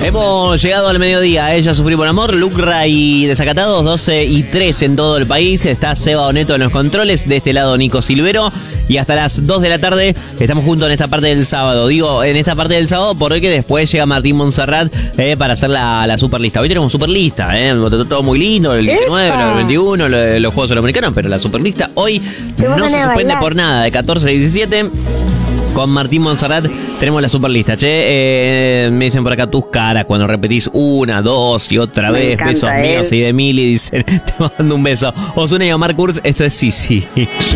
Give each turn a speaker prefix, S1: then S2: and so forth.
S1: Hemos llegado al mediodía, ella sufrió por amor, Lucra y Desacatados, 12:03 en todo el país. Está Seba Oneto en los controles, de este lado Nico Silvero. Y hasta las 2 de la tarde estamos juntos en esta parte del sábado. Digo, en esta parte del sábado porque después llega Martín Montserrat para hacer la superlista. Hoy tenemos superlista, todo muy lindo, el 19, el 21, los Juegos Suramericanos, pero la superlista hoy no se suspende por nada, de 14 a 17. Con Martín Montserrat tenemos la superlista, che. Me dicen por acá tus caras cuando repetís una, dos y otra vez. Besos míos y de Mili, dicen, te mando un beso. Ozuna y Omar Kurz, esto es Sí.